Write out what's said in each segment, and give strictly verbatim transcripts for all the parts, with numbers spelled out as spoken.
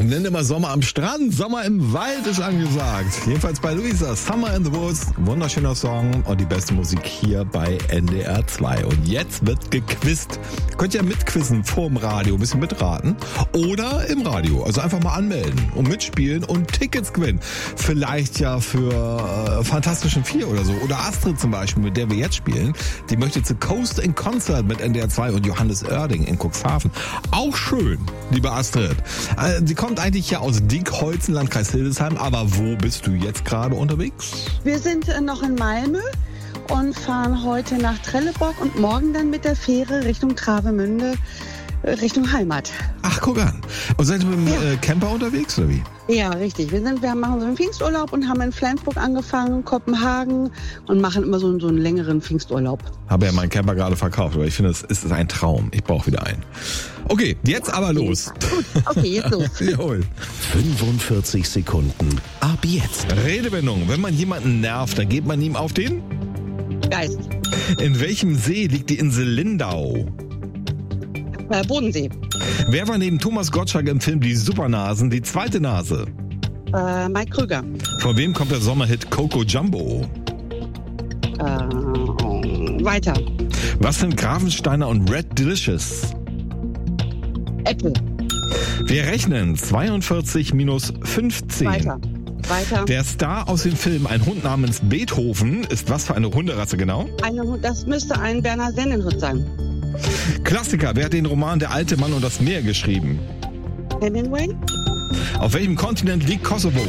nenne immer Sommer am Strand, Sommer im Wald ist angesagt. Jedenfalls bei Luisa, Summer in the Woods, wunderschöner Song und die beste Musik hier bei N D R zwei. Und jetzt wird gequizt. Könnt ihr mitquizzen vorm Radio, ein bisschen mitraten oder im Radio. Also einfach mal anmelden und mitspielen und Tickets gewinnen. Vielleicht ja für äh, Fantastischen Vier oder so. Oder Astrid zum Beispiel, mit der wir jetzt spielen. Die möchte zu Coast in Concert mit N D R zwei und Johannes Oerding in Cuxhaven. Auch schön, liebe Astrid. Äh, sie kommt eigentlich ja aus Dinkholzen, Landkreis Hildesheim. Aber wo bist du jetzt gerade unterwegs? Wir sind äh, noch in Malmö und fahren heute nach Trelleborg und morgen dann mit der Fähre Richtung Travemünde, äh, Richtung Heimat. Ach, guck an. Und seid ihr mit dem Ja. äh, Camper unterwegs, oder wie? Ja, richtig. Wir sind, wir machen so einen Pfingsturlaub und haben in Flensburg angefangen, Kopenhagen und machen immer so, so einen längeren Pfingsturlaub. Habe ja meinen Camper gerade verkauft, aber ich finde, es ist ein Traum. Ich brauche wieder einen. Okay, jetzt aber los. Gut, okay, jetzt los. Jawohl. fünfundvierzig Sekunden. Ab jetzt. Redewendung. Wenn man jemanden nervt, dann geht man ihm auf den? Geist. In welchem See liegt die Insel Lindau? Äh, Bodensee. Wer war neben Thomas Gottschalk im Film Die Supernasen die zweite Nase? Äh, Mike Krüger. Von wem kommt der Sommerhit Coco Jumbo? Äh, weiter. Was sind Grafensteiner und Red Delicious? Apple. Wir rechnen zweiundvierzig minus fünfzehn. Weiter. Weiter. Der Star aus dem Film Ein Hund namens Beethoven ist was für eine Hunderasse genau? Eine, das müsste ein Berner Sennenhund sein. Klassiker, wer hat den Roman Der alte Mann und das Meer geschrieben? Hemingway? Auf welchem Kontinent liegt Kosovo?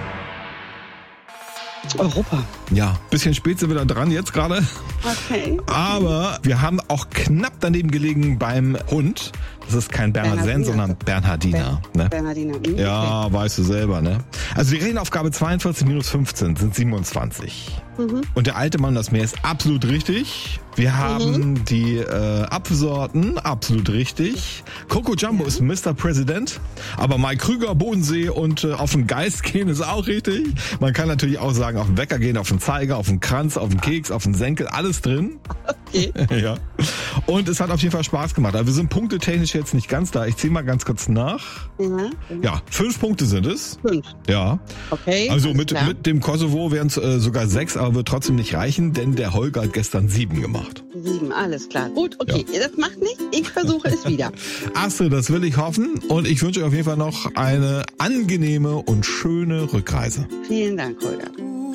Europa. Ja, bisschen spät sind wir da dran jetzt gerade. Okay. Aber wir haben auch knapp daneben gelegen beim Hund. Das ist kein Bernhard Senn, Bernhardiner. sondern Bernhardiner. Ne? Bernhardiner. Hm, Ja, okay. weißt du selber, ne? Also die Rechenaufgabe zweiundvierzig minus fünfzehn sind siebenundzwanzig. Mhm. Und der alte Mann, das Meer ist absolut richtig. Wir haben Mhm. die äh, Apfelsorten, absolut richtig. Coco Jumbo ist Mister President. Aber Mike Krüger, Bodensee und äh, auf den Geist gehen ist auch richtig. Man kann natürlich auch sagen, auf den Wecker gehen, auf den Zeiger, auf den Kranz, auf den Keks, auf den Senkel, alles drin. Okay. Ja. Und es hat auf jeden Fall Spaß gemacht. Aber wir sind punktetechnisch jetzt nicht ganz da. Ich ziehe mal ganz kurz nach. Ja. Ja, fünf Punkte sind es. Fünf. Ja. Okay. Also alles mit, klar. mit dem Kosovo wären es äh, sogar sechs, aber wird trotzdem nicht reichen, denn der Holger hat gestern sieben gemacht. Sieben, alles klar. Gut, okay. Das macht nichts. Ich versuche es wieder. Astrid, das will ich hoffen und ich wünsche euch auf jeden Fall noch eine angenehme und schöne Rückreise. Vielen Dank, Holger.